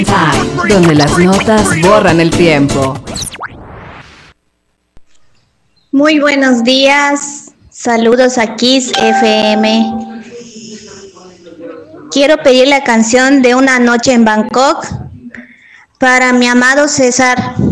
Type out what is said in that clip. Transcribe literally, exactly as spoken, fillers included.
Time, donde las notas borran el tiempo. Muy buenos días, saludos a Kiss F M. Quiero pedir la canción de Una noche en Bangkok para mi amado César.